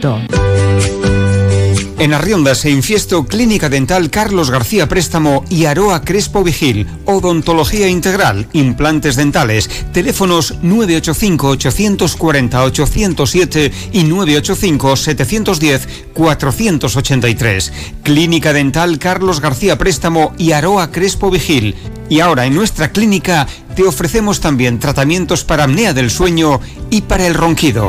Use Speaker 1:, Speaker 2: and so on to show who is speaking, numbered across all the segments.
Speaker 1: pronto.
Speaker 2: En Arrionda se infiesto Clínica Dental Carlos García Préstamo y Aroa Crespo Vigil. Odontología integral, implantes dentales. Teléfonos 985-840-807 y 985-710-483. Clínica Dental Carlos García Préstamo y Aroa Crespo Vigil. Y ahora en nuestra clínica te ofrecemos también tratamientos para apnea del sueño y para el ronquido.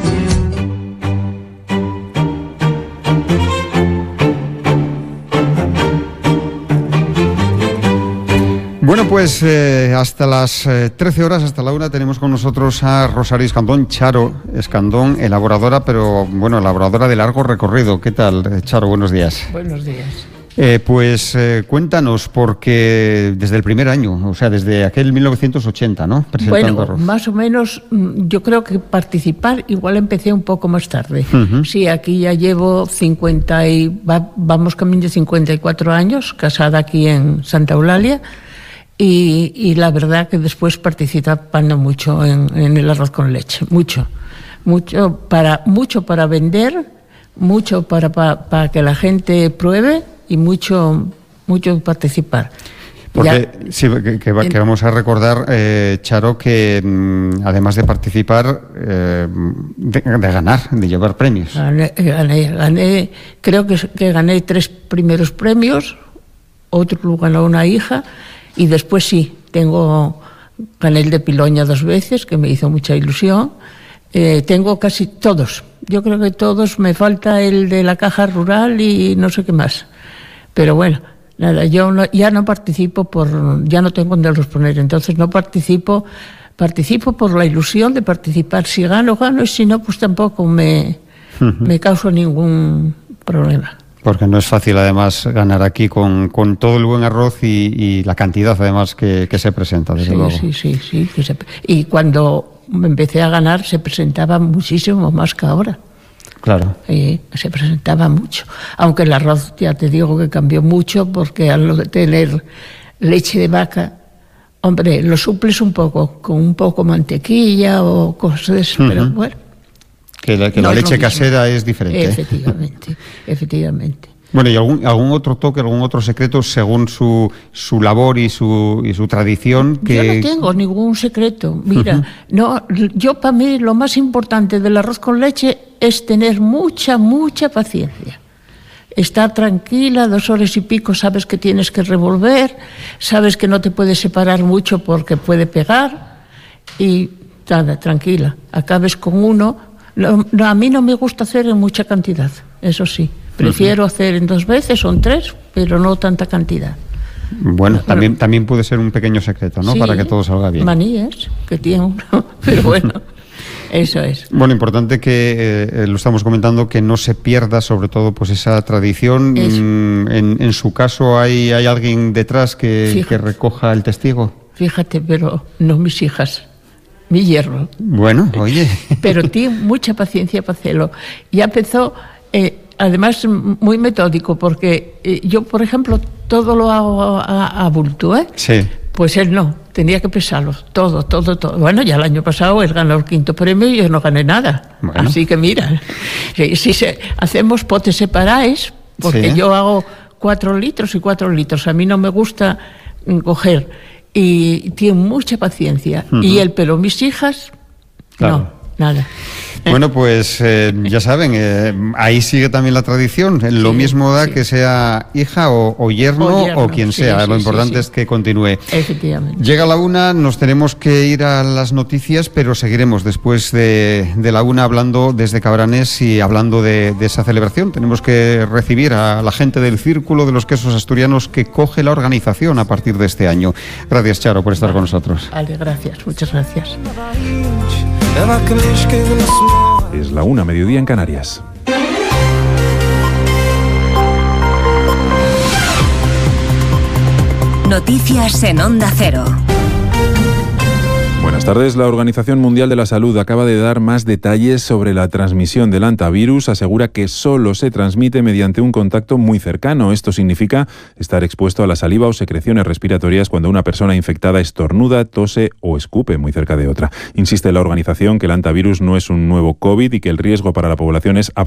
Speaker 2: Bueno, pues hasta las 13 horas, hasta la 1, tenemos con nosotros a Rosario Escandón, Charo Escandón, elaboradora, pero bueno, elaboradora de largo recorrido. ¿Qué tal, Charo? Buenos días.
Speaker 1: Buenos días.
Speaker 2: Cuéntanos, porque desde el primer año, o sea, desde aquel 1980, ¿no? Presentando arroz.
Speaker 1: Más o menos, yo creo que participar igual empecé un poco más tarde. Uh-huh. Sí, aquí ya llevo vamos camino de 54 años, casada aquí en Santa Eulalia. Y la verdad que después participando mucho en el arroz con leche, mucho para vender, mucho para que la gente pruebe y mucho participar.
Speaker 2: Porque sí, que vamos a recordar, Charo, que además de participar, de ganar, de llevar premios.
Speaker 1: Gané, creo que gané 3 primeros premios, otro lo ganó una hija. Y después sí, gané el de Piloña 2 veces, que me hizo mucha ilusión. Tengo casi todos. Yo creo que todos, me falta el de la caja rural y no sé qué más. Pero bueno, nada, yo ya no participo ya no tengo dónde los poner, entonces no participo por la ilusión de participar. Si gano, y si no, pues tampoco me causa ningún problema.
Speaker 2: Porque no es fácil, además, ganar aquí con todo el buen arroz y la cantidad, además, que se presenta, desde luego.
Speaker 1: Sí. Y cuando empecé a ganar, se presentaba muchísimo más que ahora.
Speaker 2: Claro.
Speaker 1: Se presentaba mucho. Aunque el arroz, ya te digo que cambió mucho, porque al no tener leche de vaca, hombre, lo suples un poco, con un poco mantequilla o cosas de eso, pero bueno.
Speaker 2: Que la leche casera es diferente.
Speaker 1: Efectivamente.
Speaker 2: Bueno, ¿y algún otro toque, algún otro secreto según su labor y su tradición?
Speaker 1: Yo no tengo ningún secreto. Mira, yo para mí lo más importante del arroz con leche es tener mucha paciencia. Estar tranquila, 2 horas y pico, sabes que tienes que revolver, sabes que no te puedes separar mucho porque puede pegar y nada, tranquila. Acabes con uno. A mí no me gusta hacer en mucha cantidad, eso sí. Prefiero hacer en 2 veces o en 3, pero no tanta cantidad.
Speaker 2: Bueno, también puede ser un pequeño secreto, ¿no? Sí, para que todo salga bien.
Speaker 1: Manías que tiene uno, pero bueno, eso es.
Speaker 2: Bueno, importante que lo estamos comentando, que no se pierda sobre todo pues esa tradición. En su caso, ¿hay alguien detrás que recoja el testigo?
Speaker 1: Fíjate, pero no mis hijas. Mi hierro.
Speaker 2: Bueno, oye.
Speaker 1: Pero tiene mucha paciencia para hacerlo. Ya empezó, además, muy metódico, porque yo, por ejemplo, todo lo hago a bulto, ¿eh?
Speaker 2: Sí.
Speaker 1: Pues él no, tenía que pesarlo, todo. Bueno, ya el año pasado él ganó el 5º premio y yo no gané nada. Bueno. Así que mira, si hacemos potes separados, porque yo hago 4 litros y 4 litros. A mí no me gusta coger. Y tiene mucha paciencia. Y él, pero mis hijas, claro. No, nada.
Speaker 2: Bueno, pues ya saben, ahí sigue también la tradición. Lo mismo da que sea hija o yerno o quien sea. Lo importante es que continúe.
Speaker 1: Efectivamente.
Speaker 2: Llega la 1, nos tenemos que ir a las noticias, pero seguiremos después de la 1 hablando desde Cabranes y hablando de esa celebración. Tenemos que recibir a la gente del Círculo de los Quesos Asturianos que coge la organización a partir de este año. Gracias, Charo, por estar con nosotros.
Speaker 1: Vale, gracias, muchas gracias.
Speaker 3: Es la 1, mediodía en Canarias.
Speaker 4: Noticias en Onda Cero.
Speaker 3: Buenas tardes. La Organización Mundial de la Salud acaba de dar más detalles sobre la transmisión del hantavirus. Asegura que solo se transmite mediante un contacto muy cercano. Esto significa estar expuesto a la saliva o secreciones respiratorias cuando una persona infectada estornuda, tose o escupe muy cerca de otra. Insiste la organización que el hantavirus no es un nuevo COVID y que el riesgo para la población es